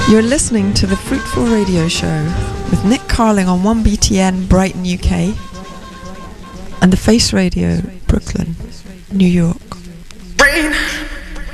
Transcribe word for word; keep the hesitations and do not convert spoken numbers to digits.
You're listening to The Fruitful Radio Show with Nick Carling on one B T N Brighton, U K, and The Face Radio, Brooklyn, New York. Rain.